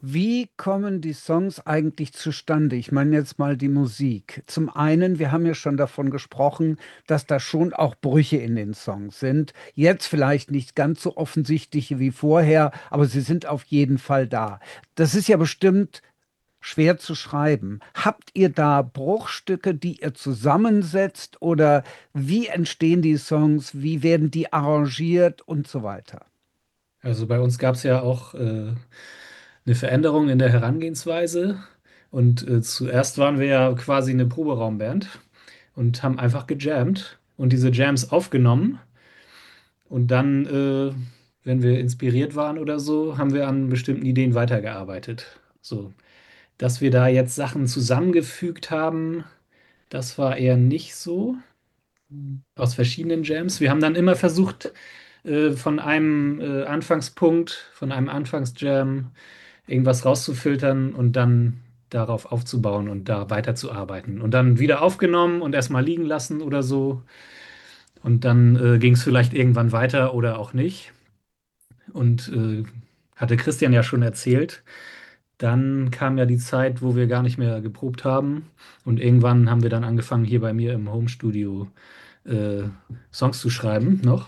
Wie kommen die Songs eigentlich zustande? Ich meine jetzt mal die Musik. Zum einen, wir haben ja schon davon gesprochen, dass da schon auch Brüche in den Songs sind. Jetzt vielleicht nicht ganz so offensichtliche wie vorher, aber sie sind auf jeden Fall da. Das ist ja bestimmt schwer zu schreiben. Habt ihr da Bruchstücke, die ihr zusammensetzt oder wie entstehen die Songs? Wie werden die arrangiert und so weiter? Also bei uns gab es ja auch eine Veränderung in der Herangehensweise. Und zuerst waren wir ja quasi eine Proberaumband und haben einfach gejammt und diese Jams aufgenommen. Und dann, wenn wir inspiriert waren oder so, haben wir an bestimmten Ideen weitergearbeitet. So, dass wir da jetzt Sachen zusammengefügt haben, das war eher nicht so aus verschiedenen Jams. Wir haben dann immer versucht, von einem Anfangspunkt, von einem Anfangsjam irgendwas rauszufiltern und dann darauf aufzubauen und da weiterzuarbeiten. Und dann wieder aufgenommen und erstmal liegen lassen oder so. Und dann ging es vielleicht irgendwann weiter oder auch nicht. Und hatte Christian ja schon erzählt. Dann kam ja die Zeit, wo wir gar nicht mehr geprobt haben. Und irgendwann haben wir dann angefangen, hier bei mir im Homestudio äh, Songs zu schreiben noch.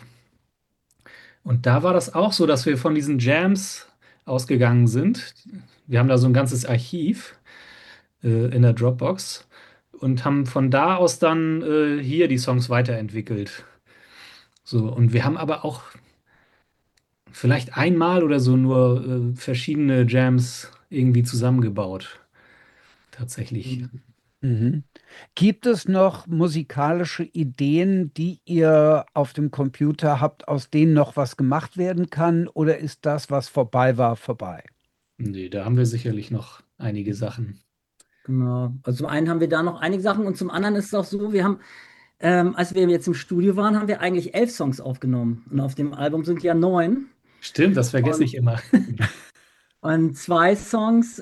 Und da war das auch so, dass wir von diesen Jams ausgegangen sind. Wir haben da so ein ganzes Archiv in der Dropbox und haben von da aus dann hier die Songs weiterentwickelt. So, und wir haben aber auch vielleicht einmal oder so nur verschiedene Jams irgendwie zusammengebaut. Tatsächlich. Mhm. Mhm. Gibt es noch musikalische Ideen, die ihr auf dem Computer habt, aus denen noch was gemacht werden kann? Oder ist das, was vorbei war, vorbei? Nee, da haben wir sicherlich noch einige Sachen. Genau. Also zum einen haben wir da noch einige Sachen und zum anderen ist es auch so, wir haben, als wir jetzt im Studio waren, haben wir eigentlich 11 Songs aufgenommen. Und auf dem Album sind ja 9. Stimmt, das vergesse Und, ich immer. und 2 Songs,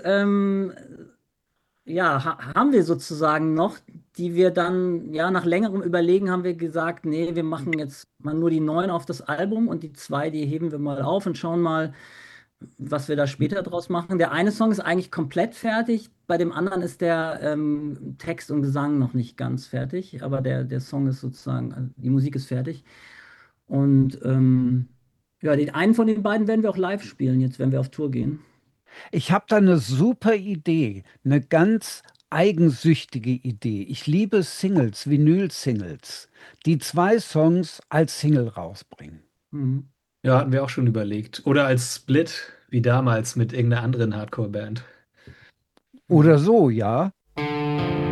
ja, haben wir sozusagen noch, die wir dann, ja, nach längerem Überlegen haben wir gesagt, nee, wir machen jetzt mal nur die 9 auf das Album und die 2, die heben wir mal auf und schauen mal, was wir da später draus machen. Der eine Song ist eigentlich komplett fertig, bei dem anderen ist der Text und Gesang noch nicht ganz fertig, aber der Song ist sozusagen, also die Musik ist fertig. Und ja, den einen von den beiden werden wir auch live spielen, jetzt wenn wir auf Tour gehen. Ich habe da eine super Idee, eine ganz eigensüchtige Idee. Ich liebe Singles, Vinyl-Singles, die zwei Songs als Single rausbringen. Mhm. Ja, hatten wir auch schon überlegt. Oder als Split, wie damals mit irgendeiner anderen Hardcore-Band. Oder Ja. so, ja.